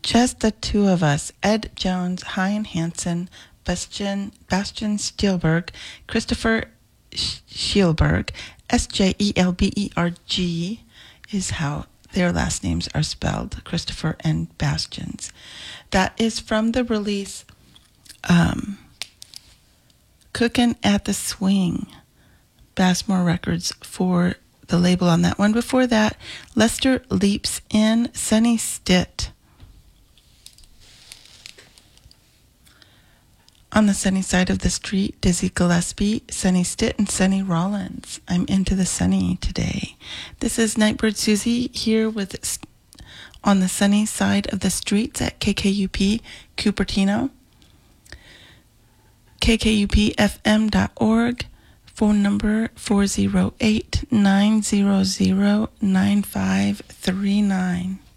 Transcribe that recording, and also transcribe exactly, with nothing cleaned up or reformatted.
Just the two of us, Ed Jones, Hein Hansen, Bastian, Bastian Stielberg, Christopher Schielberg, S J E L B E R G is how their last names are spelled, Christopher and Bastian's. That is from the release um, Cookin' at the Swing, Bassmore Records for the label on that one. Before that, Lester Leaps In, Sonny Stitt. On the sunny side of the street, Dizzy Gillespie, Sonny Stitt, and Sonny Rollins. I'm into the sunny today. This is Nightbird Susie here with On the Sunny Side of the Streets at K K U P Cupertino. K K U P F M dot org. Phone number four oh eight, nine hundred, nine five three nine.